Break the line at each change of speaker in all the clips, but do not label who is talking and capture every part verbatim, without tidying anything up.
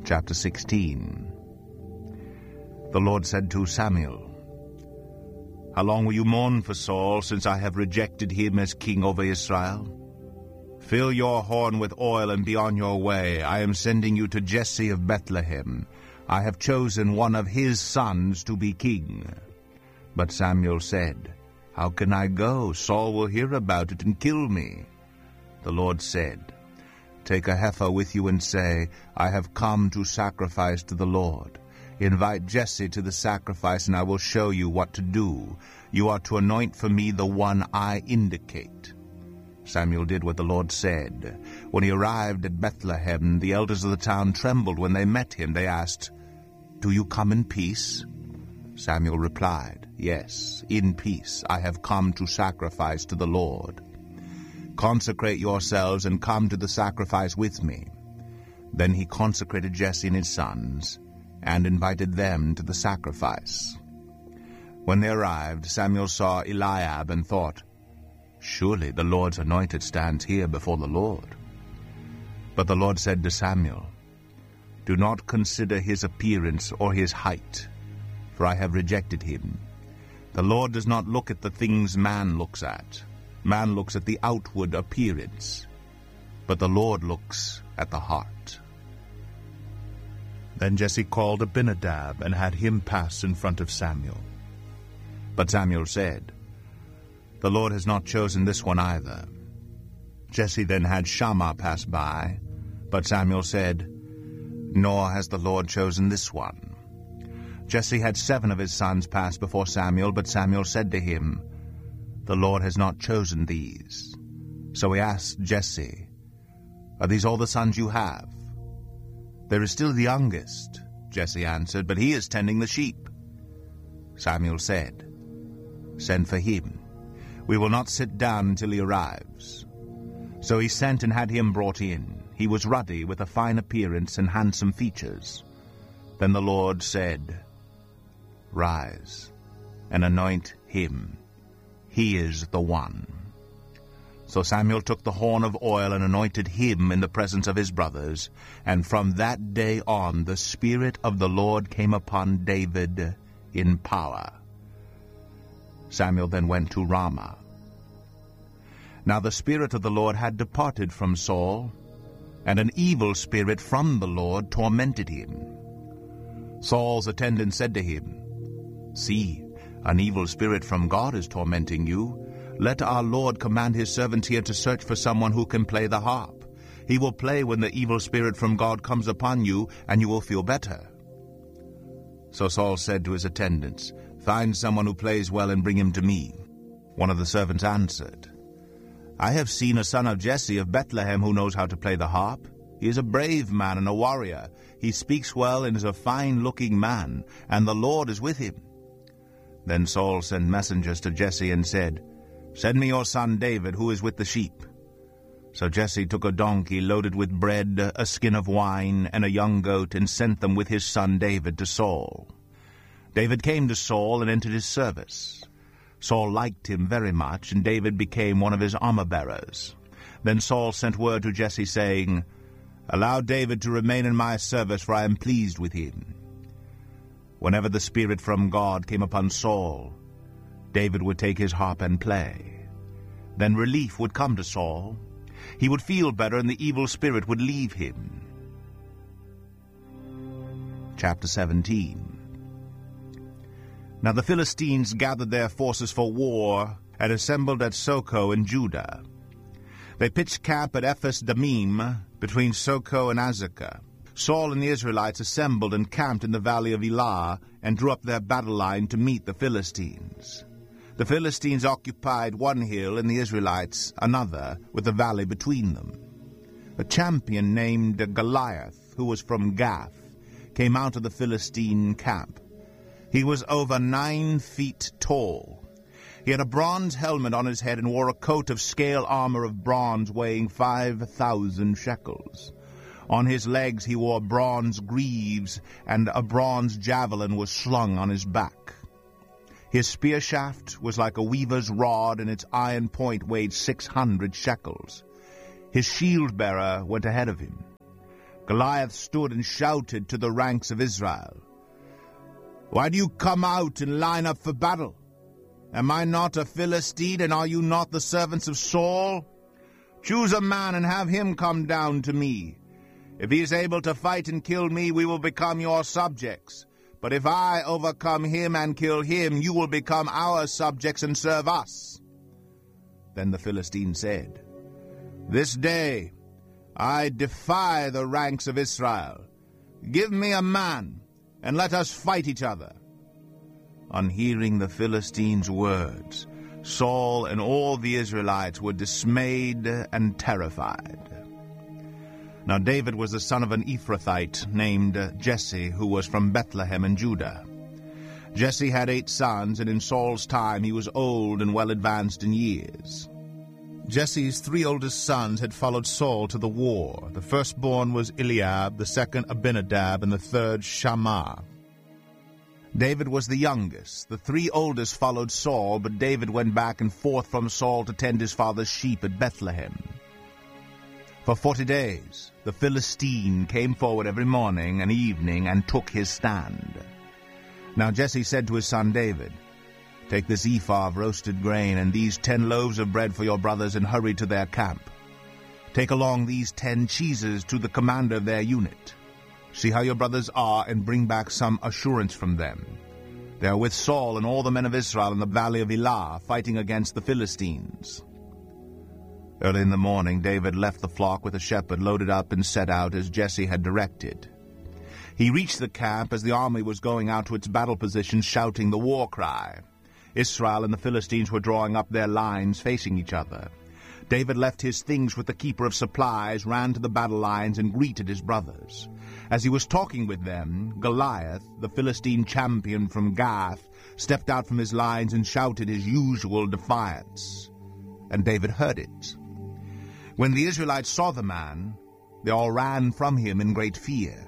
Chapter sixteen. The Lord said to Samuel, "How long will you mourn for Saul, since I have rejected him as king over Israel? Fill your horn with oil and be on your way. I am sending you to Jesse of Bethlehem. I have chosen one of his sons to be king." But Samuel said, "How can I go? Saul will hear about it and kill me." The Lord said, "Take a heifer with you and say, 'I have come to sacrifice to the Lord.' Invite Jesse to the sacrifice, and I will show you what to do. You are to anoint for me the one I indicate." Samuel did what the Lord said. When he arrived at Bethlehem, the elders of the town trembled when they met him. They asked, "Do you come in peace?" Samuel replied, "Yes, in peace. I have come to sacrifice to the Lord. Consecrate yourselves and come to the sacrifice with me." Then he consecrated Jesse and his sons, and invited them to the sacrifice. When they arrived, Samuel saw Eliab and thought, "Surely the Lord's anointed stands here before the Lord." But the Lord said to Samuel, "Do not consider his appearance or his height, for I have rejected him. The Lord does not look at the things man looks at. Man looks at the outward appearance, but the Lord looks at the heart." Then Jesse called Abinadab and had him pass in front of Samuel. But Samuel said, "The Lord has not chosen this one either." Jesse then had Shammah pass by, but Samuel said, "Nor has the Lord chosen this one." Jesse had seven of his sons pass before Samuel, but Samuel said to him, "The Lord has not chosen these." So he asked Jesse, "Are these all the sons you have?" "There is still the youngest," Jesse answered, "but he is tending the sheep." Samuel said, "Send for him. We will not sit down until he arrives." So he sent and had him brought in. He was ruddy, with a fine appearance and handsome features. Then the Lord said, "Rise and anoint him. He is the one." So Samuel took the horn of oil and anointed him in the presence of his brothers. And from that day on the Spirit of the Lord came upon David in power. Samuel then went to Ramah. Now the Spirit of the Lord had departed from Saul, and an evil spirit from the Lord tormented him. Saul's attendant said to him, "See, an evil spirit from God is tormenting you. Let our Lord command his servants here to search for someone who can play the harp. He will play when the evil spirit from God comes upon you, and you will feel better." So Saul said to his attendants, "Find someone who plays well and bring him to me." One of the servants answered, "I have seen a son of Jesse of Bethlehem who knows how to play the harp. He is a brave man and a warrior. He speaks well and is a fine-looking man, and the Lord is with him." Then Saul sent messengers to Jesse and said, "Send me your son David, who is with the sheep." So Jesse took a donkey loaded with bread, a skin of wine, and a young goat, and sent them with his son David to Saul. David came to Saul and entered his service. Saul liked him very much, and David became one of his armor-bearers. Then Saul sent word to Jesse, saying, "Allow David to remain in my service, for I am pleased with him." Whenever the Spirit from God came upon Saul, David would take his harp and play. Then relief would come to Saul. He would feel better, and the evil spirit would leave him. Chapter seventeen. Now the Philistines gathered their forces for war and assembled at Soko in Judah. They pitched camp at Ephes Dammim, between Soko and Azekah. Saul and the Israelites assembled and camped in the valley of Elah, and drew up their battle line to meet the Philistines. The Philistines occupied one hill, and the Israelites another, with the valley between them. A champion named Goliath, who was from Gath, came out of the Philistine camp. He was over nine feet tall. He had a bronze helmet on his head and wore a coat of scale armor of bronze weighing five thousand shekels. On his legs he wore bronze greaves, and a bronze javelin was slung on his back. His spear shaft was like a weaver's rod, and its iron point weighed six hundred shekels. His shield-bearer went ahead of him. Goliath stood and shouted to the ranks of Israel, "Why do you come out and line up for battle? Am I not a Philistine, and are you not the servants of Saul? Choose a man and have him come down to me. If he is able to fight and kill me, we will become your subjects. But if I overcome him and kill him, you will become our subjects and serve us." Then the Philistine said, "This day I defy the ranks of Israel. Give me a man, and let us fight each other." On hearing the Philistines' words, Saul and all the Israelites were dismayed and terrified. Now David was the son of an Ephrathite named Jesse, who was from Bethlehem in Judah. Jesse had eight sons, and in Saul's time he was old and well advanced in years. Jesse's three oldest sons had followed Saul to the war. The firstborn was Eliab, the second Abinadab, and the third Shammah. David was the youngest. The three oldest followed Saul, but David went back and forth from Saul to tend his father's sheep at Bethlehem. For forty days the Philistine came forward every morning and evening and took his stand. Now Jesse said to his son David, "Take this ephah of roasted grain and these ten loaves of bread for your brothers and hurry to their camp. Take along these ten cheeses to the commander of their unit. See how your brothers are and bring back some assurance from them. They are with Saul and all the men of Israel in the valley of Elah, fighting against the Philistines." Early in the morning David left the flock with a shepherd, loaded up, and set out as Jesse had directed. He reached the camp as the army was going out to its battle positions, shouting the war cry. Israel and the Philistines were drawing up their lines, facing each other. David left his things with the keeper of supplies, ran to the battle lines, and greeted his brothers. As he was talking with them, Goliath, the Philistine champion from Gath, stepped out from his lines and shouted his usual defiance. And David heard it. When the Israelites saw the man, they all ran from him in great fear.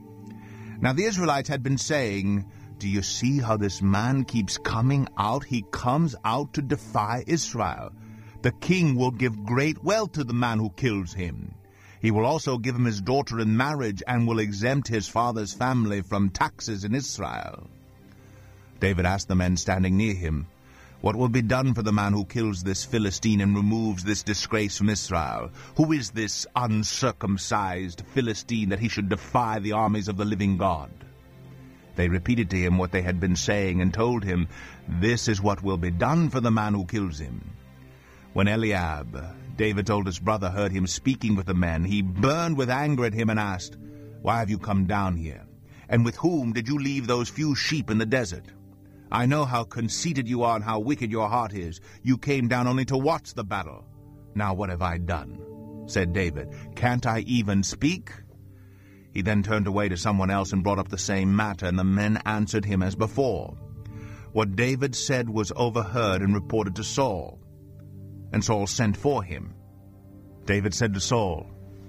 Now the Israelites had been saying, "Do you see how this man keeps coming out? He comes out to defy Israel. The king will give great wealth to the man who kills him. He will also give him his daughter in marriage and will exempt his father's family from taxes in Israel." David asked the men standing near him, "What will be done for the man who kills this Philistine and removes this disgrace from Israel? Who is this uncircumcised Philistine that he should defy the armies of the living God?" They repeated to him what they had been saying and told him, "This is what will be done for the man who kills him." When Eliab, David's oldest brother, heard him speaking with the men, he burned with anger at him and asked, "Why have you come down here? And with whom did you leave those few sheep in the desert? I know how conceited you are and how wicked your heart is. You came down only to watch the battle. Now what have I done?" said David. "Can't I even speak?" He then turned away to someone else and brought up the same matter, and the men answered him as before. What David said was overheard and reported to Saul, and Saul sent for him. David said to Saul,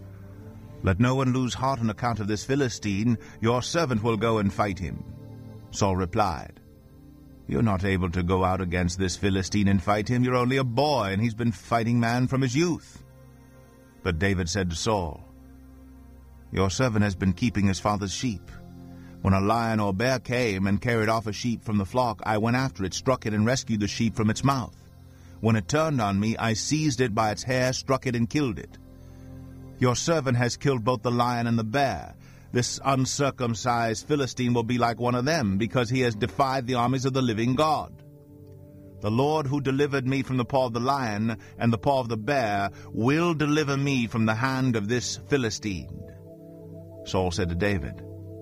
"Let no one lose heart on account of this Philistine. Your servant will go and fight him." Saul replied, "You're not able to go out against this Philistine and fight him. You're only a boy, and he's been fighting man from his youth." But David said to Saul, "Your servant has been keeping his father's sheep. When a lion or bear came and carried off a sheep from the flock, I went after it, struck it, and rescued the sheep from its mouth. When it turned on me, I seized it by its hair, struck it, and killed it. Your servant has killed both the lion and the bear. This uncircumcised Philistine will be like one of them, because he has defied the armies of the living God. The Lord who delivered me from the paw of the lion and the paw of the bear will deliver me from the hand of this Philistine." Saul said to David,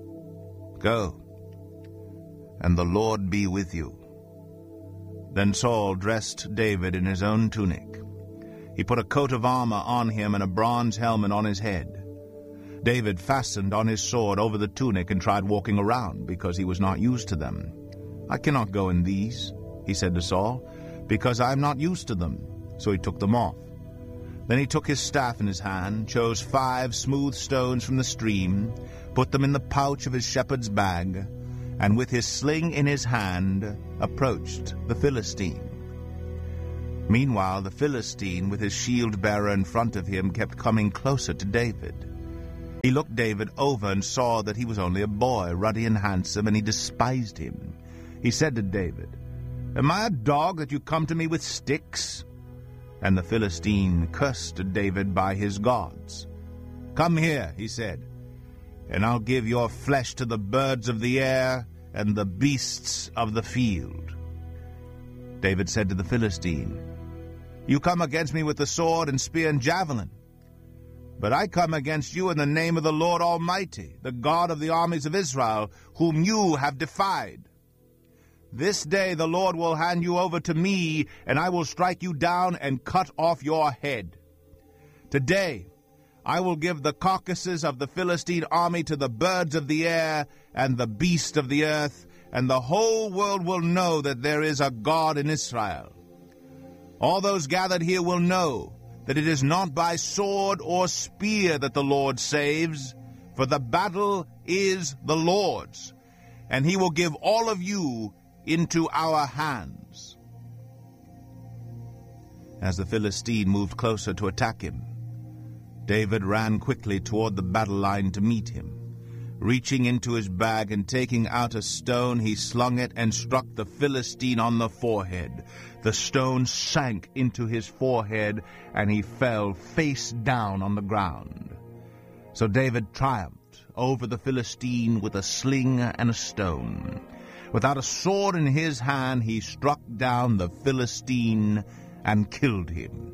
"Go, and the Lord be with you." Then Saul dressed David in his own tunic. He put a coat of armor on him and a bronze helmet on his head. David fastened on his sword over the tunic and tried walking around, because he was not used to them. "I cannot go in these," he said to Saul, "because I am not used to them." So he took them off. Then he took his staff in his hand, chose five smooth stones from the stream, put them in the pouch of his shepherd's bag, and with his sling in his hand approached the Philistine. Meanwhile the Philistine, with his shield-bearer in front of him, kept coming closer to David. He looked David over and saw that he was only a boy, ruddy and handsome, and he despised him. He said to David, "Am I a dog that you come to me with sticks?" And the Philistine cursed David by his gods. "Come here," he said, "and I'll give your flesh to the birds of the air and the beasts of the field." David said to the Philistine, "You come against me with the sword and spear and javelin, but I come against you in the name of the Lord Almighty, the God of the armies of Israel, whom you have defied. This day the Lord will hand you over to me, and I will strike you down and cut off your head. Today I will give the carcasses of the Philistine army to the birds of the air and the beasts of the earth, and the whole world will know that there is a God in Israel. All those gathered here will know that it is not by sword or spear that the Lord saves, for the battle is the Lord's, and he will give all of you into our hands." As the Philistine moved closer to attack him, David ran quickly toward the battle line to meet him. Reaching into his bag and taking out a stone, he slung it and struck the Philistine on the forehead. The stone sank into his forehead, and he fell face down on the ground. So David triumphed over the Philistine with a sling and a stone. Without a sword in his hand, he struck down the Philistine and killed him.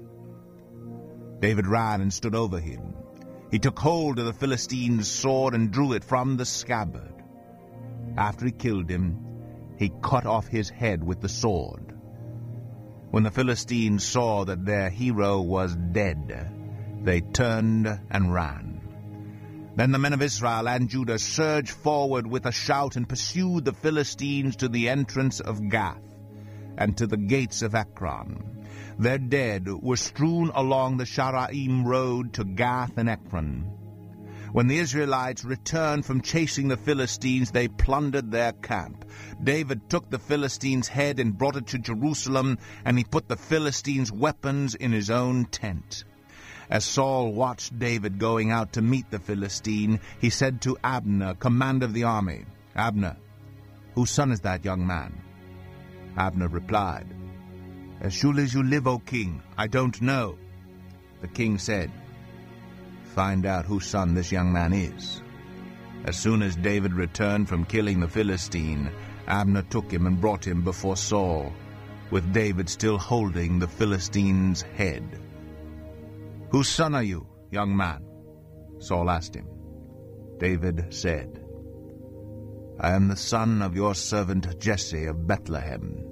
David ran and stood over him. He took hold of the Philistine's sword and drew it from the scabbard. After he killed him, he cut off his head with the sword. When the Philistines saw that their hero was dead, they turned and ran. Then the men of Israel and Judah surged forward with a shout and pursued the Philistines to the entrance of Gath and to the gates of Ekron. Their dead were strewn along the Sharaim road to Gath and Ekron. When the Israelites returned from chasing the Philistines, they plundered their camp. David took the Philistine's head and brought it to Jerusalem, and he put the Philistines' weapons in his own tent. As Saul watched David going out to meet the Philistine, he said to Abner, commander of the army, "Abner, whose son is that young man?" Abner replied, "As surely as you live, O king, I don't know." The king said, "Find out whose son this young man is." As soon as David returned from killing the Philistine, Abner took him and brought him before Saul, with David still holding the Philistine's head. "Whose son are you, young man?" Saul asked him. David said, "I am the son of your servant Jesse of Bethlehem."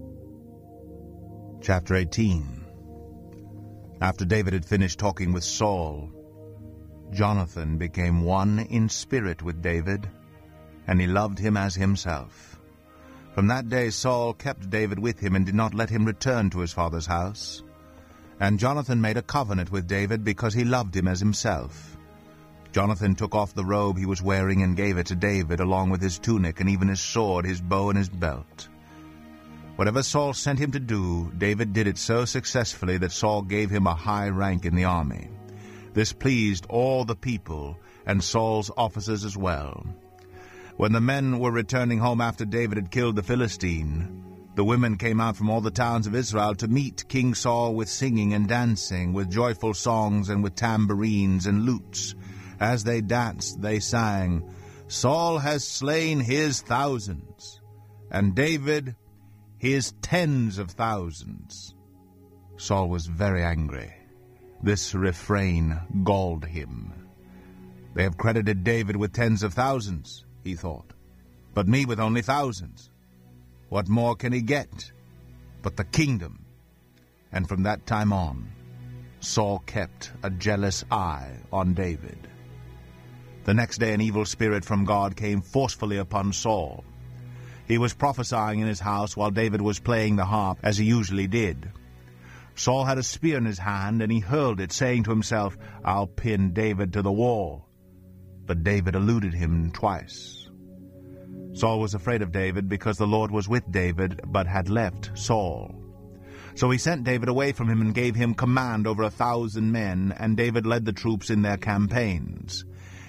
Chapter eighteen. After David had finished talking with Saul, Jonathan became one in spirit with David, and he loved him as himself. From that day Saul kept David with him and did not let him return to his father's house. And Jonathan made a covenant with David because he loved him as himself. Jonathan took off the robe he was wearing and gave it to David, along with his tunic and even his sword, his bow, and his belt. Whatever Saul sent him to do, David did it so successfully that Saul gave him a high rank in the army. This pleased all the people, and Saul's officers as well. When the men were returning home after David had killed the Philistine, the women came out from all the towns of Israel to meet King Saul with singing and dancing, with joyful songs and with tambourines and lutes. As they danced, they sang, "Saul has slain his thousands, and David his tens of thousands." Saul was very angry. This refrain galled him. "They have credited David with tens of thousands," he thought, "but me with only thousands. What more can he get but the kingdom?" And from that time on, Saul kept a jealous eye on David. The next day an evil spirit from God came forcefully upon Saul. He was prophesying in his house while David was playing the harp, as he usually did. Saul had a spear in his hand, and he hurled it, saying to himself, "I'll pin David to the wall." But David eluded him twice. Saul was afraid of David because the Lord was with David, but had left Saul. So he sent David away from him and gave him command over a thousand men, and David led the troops in their campaigns.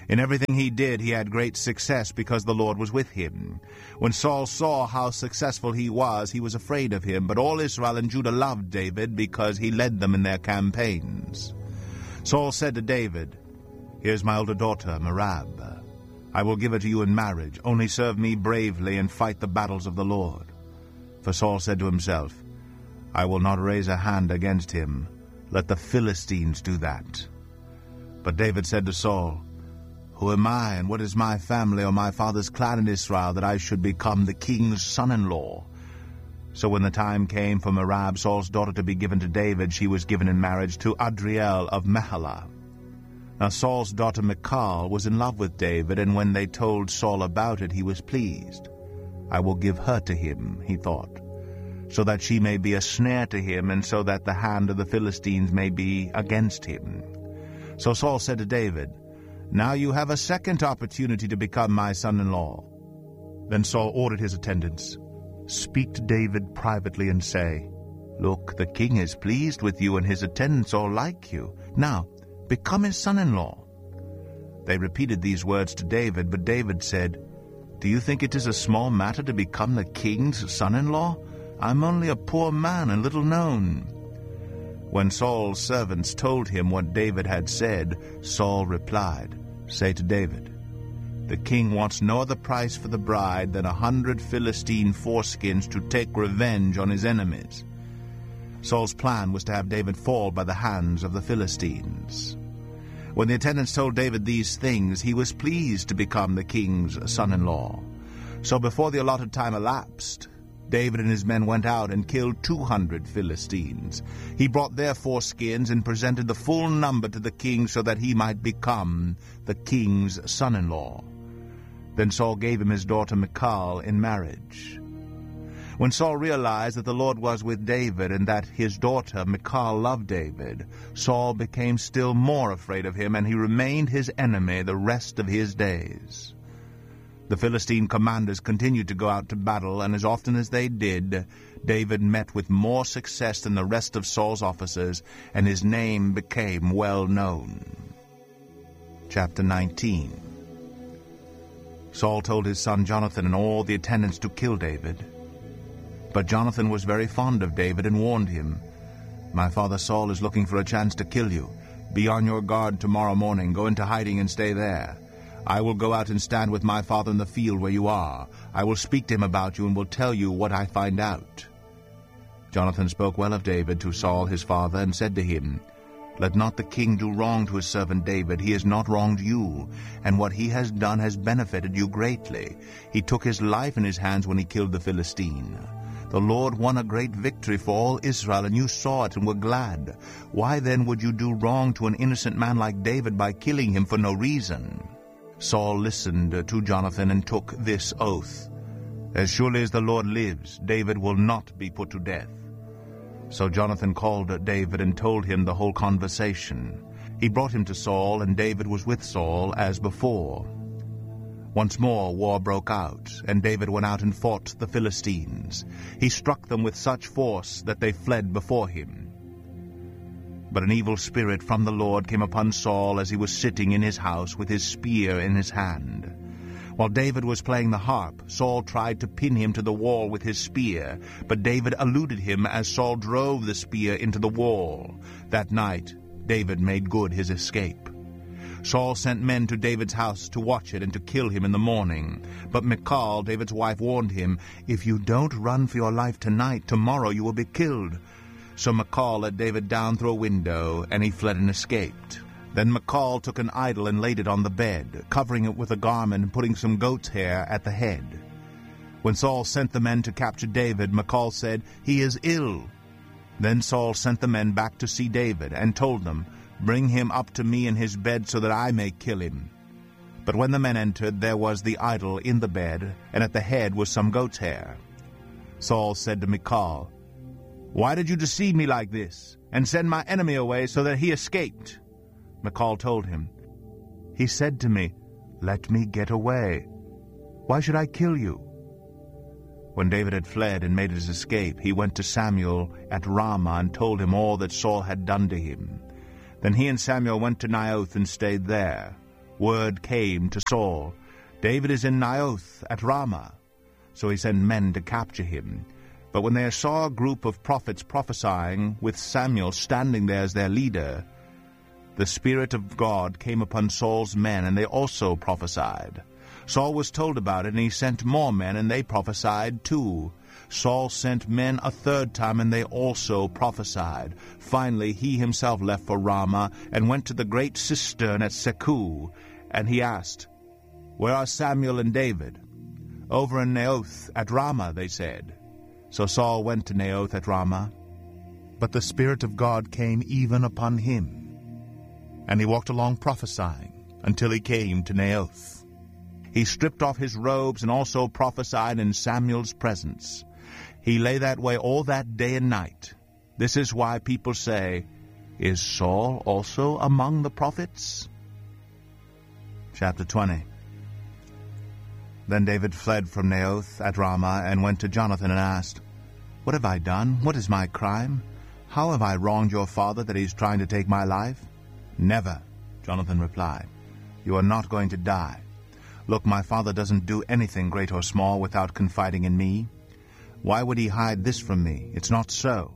In everything he did, he had great success because the Lord was with him. When Saul saw how successful he was, he was afraid of him. But all Israel and Judah loved David because he led them in their campaigns. Saul said to David, "Here's my older daughter, Merab. I will give her to you in marriage. Only serve me bravely and fight the battles of the Lord." For Saul said to himself, "I will not raise a hand against him. Let the Philistines do that." But David said to Saul, "Who am I, and what is my family or my father's clan in Israel, that I should become the king's son-in-law?" So when the time came for Merab, Saul's daughter, to be given to David, she was given in marriage to Adriel of Meholah. Now Saul's daughter Michal was in love with David, and when they told Saul about it, he was pleased. "I will give her to him," he thought, "so that she may be a snare to him, and so that the hand of the Philistines may be against him." So Saul said to David, "Now you have a second opportunity to become my son-in-law." Then Saul ordered his attendants, "Speak to David privately and say, 'Look, the king is pleased with you, and his attendants all like you. Now, become his son-in-law.'" They repeated these words to David, but David said, "Do you think it is a small matter to become the king's son-in-law? I'm only a poor man and little known." When Saul's servants told him what David had said, Saul replied, "Say to David, 'The king wants no other price for the bride than a hundred Philistine foreskins to take revenge on his enemies.'" Saul's plan was to have David fall by the hands of the Philistines. When the attendants told David these things, he was pleased to become the king's son-in-law. So before the allotted time elapsed, David and his men went out and killed two hundred Philistines. He brought their foreskins and presented the full number to the king so that he might become the king's son-in-law. Then Saul gave him his daughter Michal in marriage. When Saul realized that the Lord was with David and that his daughter Michal loved David, Saul became still more afraid of him, and he remained his enemy the rest of his days. The Philistine commanders continued to go out to battle, and as often as they did, David met with more success than the rest of Saul's officers, and his name became well known. Chapter nineteen. Saul told his son Jonathan and all the attendants to kill David. But Jonathan was very fond of David and warned him, "My father Saul is looking for a chance to kill you. Be on your guard tomorrow morning. Go into hiding and stay there. I will go out and stand with my father in the field where you are. I will speak to him about you and will tell you what I find out." Jonathan spoke well of David to Saul his father and said to him, "Let not the king do wrong to his servant David. He has not wronged you, and what he has done has benefited you greatly. He took his life in his hands when he killed the Philistine. The Lord won a great victory for all Israel, and you saw it and were glad. Why then would you do wrong to an innocent man like David by killing him for no reason?" Saul listened to Jonathan and took this oath, "As surely as the Lord lives, David will not be put to death." So Jonathan called David and told him the whole conversation. He brought him to Saul, and David was with Saul as before. Once more war broke out, and David went out and fought the Philistines. He struck them with such force that they fled before him. But an evil spirit from the Lord came upon Saul as he was sitting in his house with his spear in his hand. While David was playing the harp, Saul tried to pin him to the wall with his spear, but David eluded him as Saul drove the spear into the wall. That night David made good his escape. Saul sent men to David's house to watch it and to kill him in the morning. But Michal, David's wife, warned him, "If you don't run for your life tonight, tomorrow you will be killed." So Michal let David down through a window, and he fled and escaped. Then Michal took an idol and laid it on the bed, covering it with a garment and putting some goat's hair at the head. When Saul sent the men to capture David, Michal said, "He is ill." Then Saul sent the men back to see David and told them, "Bring him up to me in his bed so that I may kill him." But when the men entered, there was the idol in the bed, and at the head was some goat's hair. Saul said to Michal, "Why did you deceive me like this, and send my enemy away so that he escaped?" Michal told him, "He said to me, 'Let me get away. Why should I kill you?'" When David had fled and made his escape, he went to Samuel at Ramah and told him all that Saul had done to him. Then he and Samuel went to Naioth and stayed there. word came to Saul, "David is in Naioth at Ramah." So he sent men to capture him. But when they saw a group of prophets prophesying, with Samuel standing there as their leader, the Spirit of God came upon Saul's men, and they also prophesied. Saul was told about it, and he sent more men, and they prophesied too. Saul sent men a third time, and they also prophesied. Finally, he himself left for Ramah, and went to the great cistern at Seku. And he asked, "Where are Samuel and David?" "Over in Naioth at Ramah," they said. So Saul went to Naioth at Ramah. But the Spirit of God came even upon him, and he walked along prophesying until he came to Naioth. He stripped off his robes and also prophesied in Samuel's presence. He lay that way all that day and night. This is why people say, "Is Saul also among the prophets?" Chapter twenty. Then David fled from Naioth at Ramah and went to Jonathan and asked, "What have I done? What is my crime? How have I wronged your father that he is trying to take my life?" "Never," Jonathan replied. "You are not going to die. Look, my father doesn't do anything great or small without confiding in me. Why would he hide this from me? It's not so."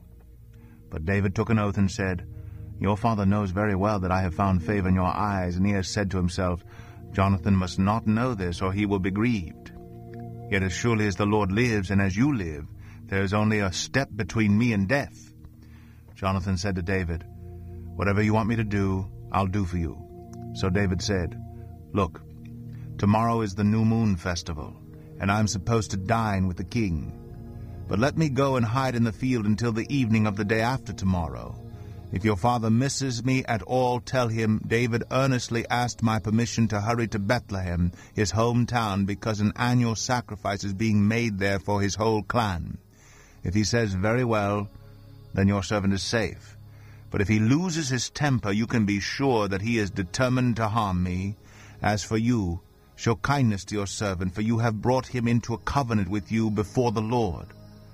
But David took an oath and said, "Your father knows very well that I have found favor in your eyes," and he has said to himself, "Jonathan must not know this, or he will be grieved. Yet as surely as the Lord lives, and as you live, there is only a step between me and death." Jonathan said to David, "Whatever you want me to do, I'll do for you." So David said, "Look, tomorrow is the new moon festival, and I am supposed to dine with the king. But let me go and hide in the field until the evening of the day after tomorrow. If your father misses me at all, tell him David earnestly asked my permission to hurry to Bethlehem, his hometown, because an annual sacrifice is being made there for his whole clan. If he says, 'Very well,' then your servant is safe. But if he loses his temper, you can be sure that he is determined to harm me. As for you, show kindness to your servant, for you have brought him into a covenant with you before the Lord.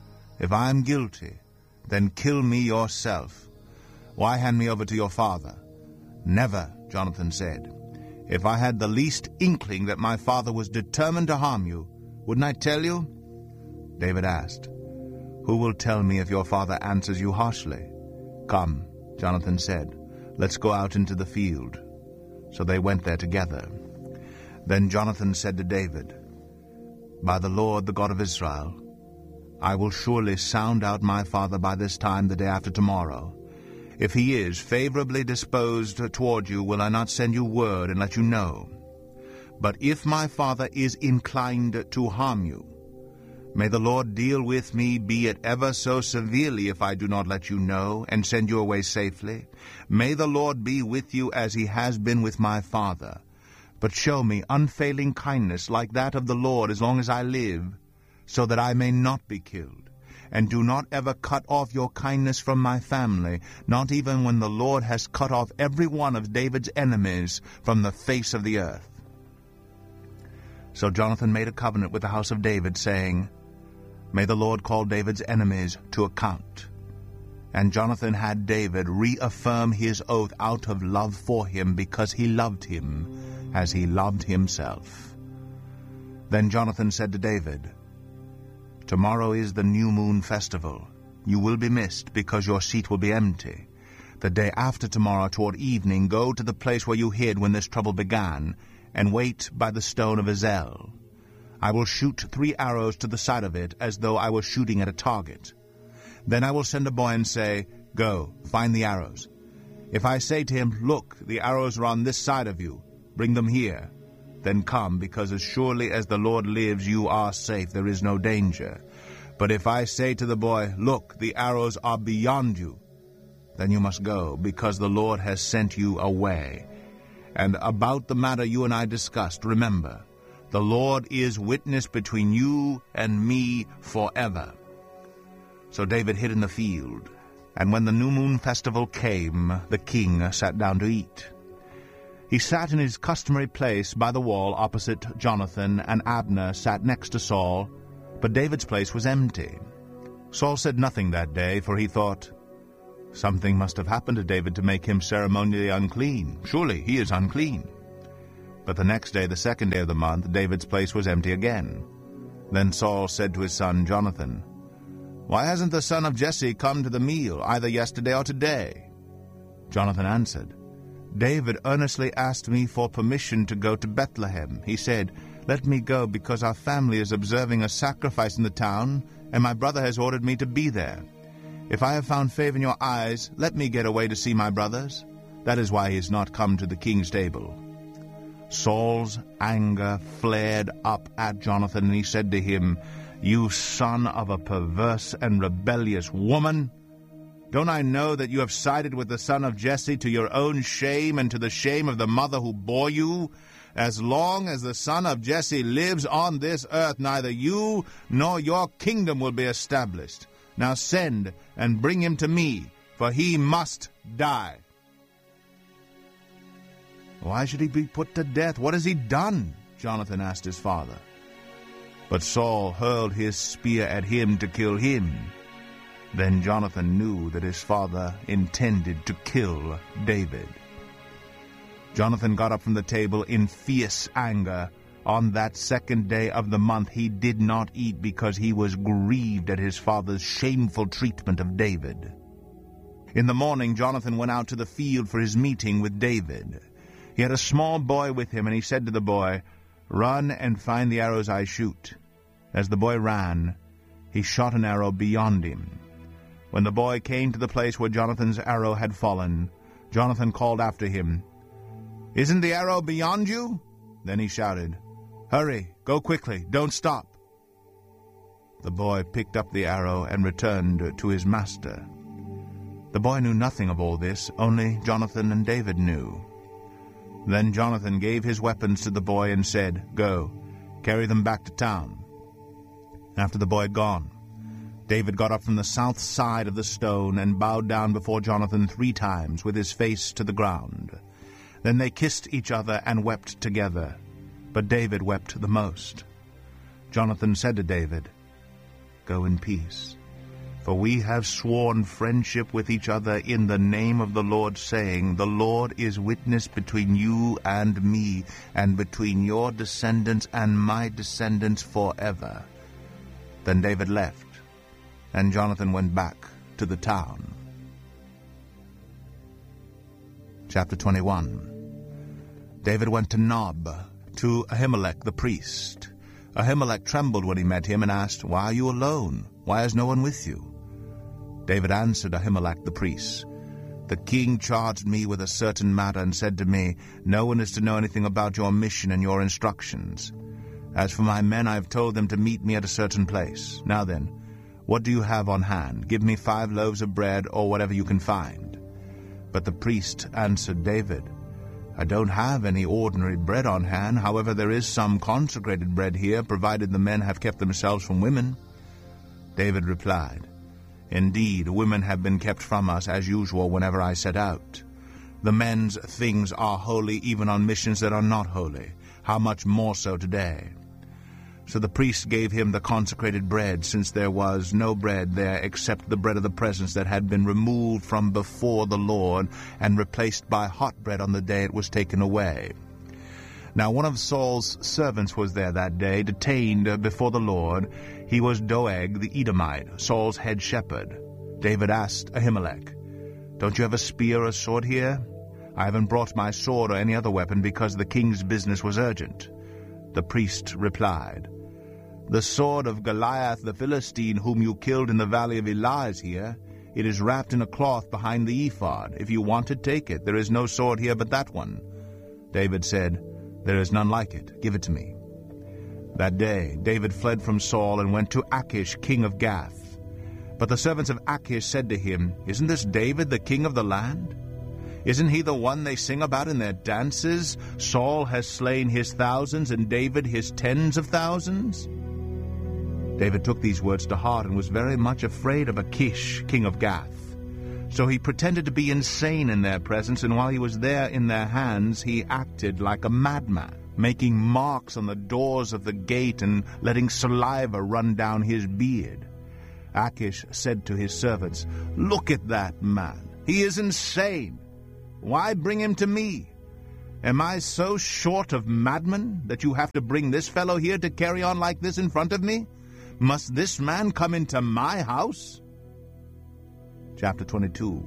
If I am guilty, then kill me yourself. Why hand me over to your father?" "Never," Jonathan said. "If I had the least inkling that my father was determined to harm you, wouldn't I tell you?" David asked, "Who will tell me if your father answers you harshly?" "Come," Jonathan said, "let's go out into the field." So they went there together. Then Jonathan said to David, "By the Lord, the God of Israel, I will surely sound out my father by this time the day after tomorrow. If he is favorably disposed toward you, will I not send you word and let you know? But if my father is inclined to harm you, may the Lord deal with me, be it ever so severely, if I do not let you know and send you away safely. May the Lord be with you as he has been with my father. But show me unfailing kindness like that of the Lord as long as I live, so that I may not be killed. And do not ever cut off your kindness from my family, not even when the Lord has cut off every one of David's enemies from the face of the earth." So Jonathan made a covenant with the house of David, saying, "May the Lord call David's enemies to account." And Jonathan had David reaffirm his oath out of love for him, because he loved him as he loved himself. Then Jonathan said to David, "Tomorrow is the new moon festival. You will be missed, because your seat will be empty. The day after tomorrow, toward evening, go to the place where you hid when this trouble began, and wait by the stone of Ezel. I will shoot three arrows to the side of it, as though I were shooting at a target. Then I will send a boy and say, 'Go, find the arrows.' If I say to him, 'Look, the arrows are on this side of you, bring them here,' then come, because as surely as the Lord lives, you are safe, there is no danger. But if I say to the boy, 'Look, the arrows are beyond you,' then you must go, because the Lord has sent you away. And about the matter you and I discussed, remember, the Lord is witness between you and me forever." So David hid in the field, and when the new moon festival came, the king sat down to eat. He sat in his customary place by the wall opposite Jonathan, and Abner sat next to Saul, but David's place was empty. Saul said nothing that day, for he thought, "Something must have happened to David to make him ceremonially unclean. Surely he is unclean." But the next day, the second day of the month, David's place was empty again. Then Saul said to his son Jonathan, "Why hasn't the son of Jesse come to the meal, either yesterday or today?" Jonathan answered, "David earnestly asked me for permission to go to Bethlehem. He said, 'Let me go, because our family is observing a sacrifice in the town, and my brother has ordered me to be there. If I have found favor in your eyes, let me get away to see my brothers.' That is why he has not come to the king's table." Saul's anger flared up at Jonathan, and he said to him, "You son of a perverse and rebellious woman! Don't I know that you have sided with the son of Jesse to your own shame and to the shame of the mother who bore you? As long as the son of Jesse lives on this earth, neither you nor your kingdom will be established. Now send and bring him to me, for he must die." "Why should he be put to death? What has he done?" Jonathan asked his father. But Saul hurled his spear at him to kill him. Then Jonathan knew that his father intended to kill David. Jonathan got up from the table in fierce anger. On that second day of the month he did not eat, because he was grieved at his father's shameful treatment of David. In the morning Jonathan went out to the field for his meeting with David. He had a small boy with him, and he said to the boy, "Run and find the arrows I shoot." As the boy ran, he shot an arrow beyond him. When the boy came to the place where Jonathan's arrow had fallen, Jonathan called after him, "Isn't the arrow beyond you?" Then he shouted, "Hurry, go quickly, don't stop." The boy picked up the arrow and returned to his master. The boy knew nothing of all this, only Jonathan and David knew. Then Jonathan gave his weapons to the boy and said, "Go, carry them back to town." After the boy had gone, David got up from the south side of the stone and bowed down before Jonathan three times with his face to the ground. Then they kissed each other and wept together, but David wept the most. Jonathan said to David, "Go in peace, for we have sworn friendship with each other in the name of the Lord, saying, 'The Lord is witness between you and me, and between your descendants and my descendants forever.'" Then David left, and Jonathan went back to the town. Chapter twenty-one. David went to Nob, to Ahimelech the priest. Ahimelech trembled when he met him and asked, "Why are you alone? Why is no one with you?" David answered Ahimelech the priest, "The king charged me with a certain matter and said to me, 'No one is to know anything about your mission and your instructions. As for my men, I have told them to meet me at a certain place. Now then, what do you have on hand? Give me five loaves of bread, or whatever you can find." But the priest answered David, "I don't have any ordinary bread on hand. However, there is some consecrated bread here, provided the men have kept themselves from women." David replied, "Indeed, women have been kept from us as usual whenever I set out. The men's things are holy even on missions that are not holy. How much more so today?" So the priest gave him the consecrated bread, since there was no bread there except the bread of the presence that had been removed from before the Lord and replaced by hot bread on the day it was taken away. Now one of Saul's servants was there that day, detained before the Lord. He was Doeg the Edomite, Saul's head shepherd. David asked Ahimelech, "Don't you have a spear or sword here?" "I haven't brought my sword or any other weapon because the king's business was urgent." The priest replied, "The sword of Goliath the Philistine, whom you killed in the valley of Elah, is here. It is wrapped in a cloth behind the ephod. If you want it, take it. There is no sword here but that one." David said, "There is none like it. Give it to me." That day David fled from Saul and went to Achish, king of Gath. But the servants of Achish said to him, "Isn't this David, the king of the land? Isn't he the one they sing about in their dances? Saul has slain his thousands, and David his tens of thousands." David took these words to heart and was very much afraid of Achish, king of Gath. So he pretended to be insane in their presence, and while he was there in their hands, he acted like a madman, making marks on the doors of the gate and letting saliva run down his beard. Achish said to his servants, "Look at that man. He is insane. Why bring him to me?" Am I so short of madmen that you have to bring this fellow here to carry on like this in front of me? Must this man come into my house?" Chapter twenty-two.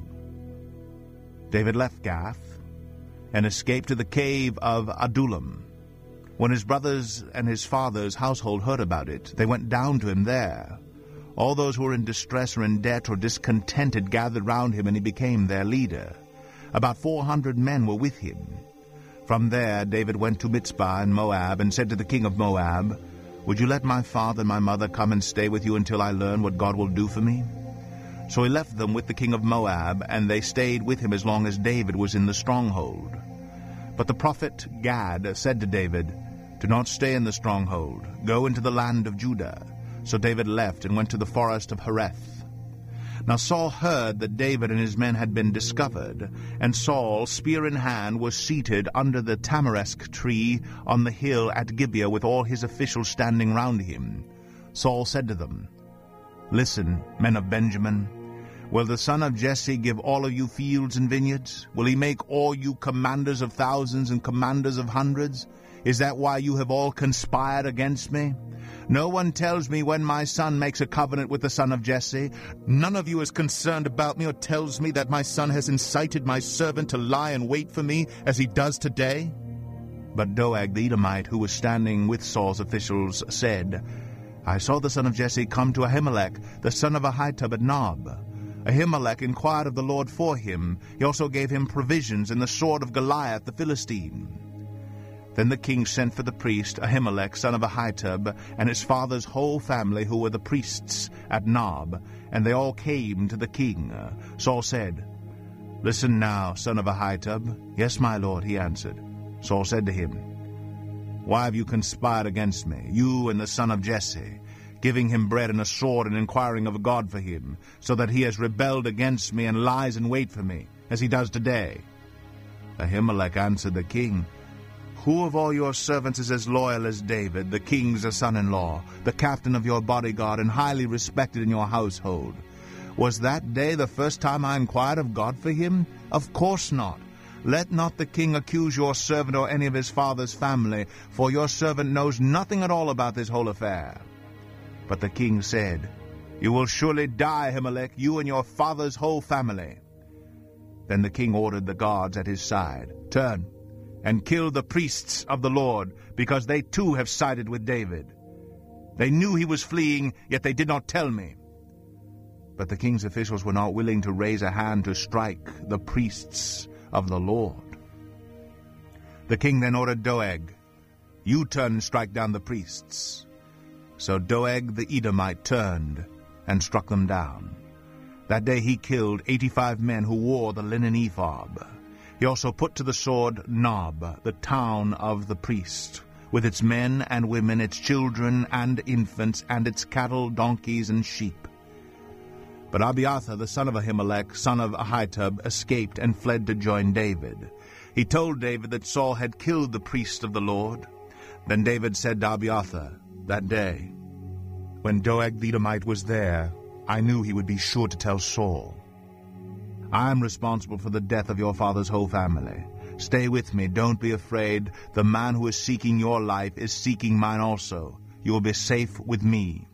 David left Gath and escaped to the cave of Adullam. When his brothers and his father's household heard about it, they went down to him there. All those who were in distress or in debt or discontented gathered round him, and he became their leader. About four hundred men were with him. From there David went to Mizpah in Moab, and said to the king of Moab, "Would you let my father and my mother come and stay with you until I learn what God will do for me?" So he left them with the king of Moab, and they stayed with him as long as David was in the stronghold. But the prophet Gad said to David, "Do not stay in the stronghold. Go into the land of Judah." So David left and went to the forest of Hereth. Now Saul heard that David and his men had been discovered, and Saul, spear in hand, was seated under the tamarisk tree on the hill at Gibeah with all his officials standing round him. Saul said to them, "Listen, men of Benjamin, will the son of Jesse give all of you fields and vineyards? Will he make all you commanders of thousands and commanders of hundreds? Is that why you have all conspired against me? No one tells me when my son makes a covenant with the son of Jesse. None of you is concerned about me or tells me that my son has incited my servant to lie and wait for me as he does today." But Doeg the Edomite, who was standing with Saul's officials, said, "I saw the son of Jesse come to Ahimelech, the son of Ahitub at Nob. Ahimelech inquired of the Lord for him. He also gave him provisions and the sword of Goliath the Philistine." Then the king sent for the priest Ahimelech, son of Ahitub, and his father's whole family, who were the priests at Nob, and they all came to the king. Saul said, "Listen now, son of Ahitub." "Yes, my lord," he answered. Saul said to him, "Why have you conspired against me, you and the son of Jesse, giving him bread and a sword and inquiring of God for him, so that he has rebelled against me and lies in wait for me, as he does today?" Ahimelech answered the king, "Who of all your servants is as loyal as David, the king's son-in-law, the captain of your bodyguard, and highly respected in your household? Was that day the first time I inquired of God for him? Of course not. Let not the king accuse your servant or any of his father's family, for your servant knows nothing at all about this whole affair." But the king said, "You will surely die, Ahimelech, you and your father's whole family." Then the king ordered the guards at his side, "Turn and kill the priests of the Lord, because they too have sided with David. They knew he was fleeing, yet they did not tell me." But the king's officials were not willing to raise a hand to strike the priests of the Lord. The king then ordered Doeg, "You turn and strike down the priests." So Doeg the Edomite turned and struck them down. That day he killed eighty-five men who wore the linen ephod. He also put to the sword Nob, the town of the priest, with its men and women, its children and infants, and its cattle, donkeys, and sheep. But Abiathar, the son of Ahimelech, son of Ahitub, escaped and fled to join David. He told David that Saul had killed the priest of the Lord. Then David said to Abiathar that day, "When Doeg the Edomite was there, I knew he would be sure to tell Saul. I am responsible for the death of your father's whole family. Stay with me, don't be afraid. The man who is seeking your life is seeking mine also. You will be safe with me."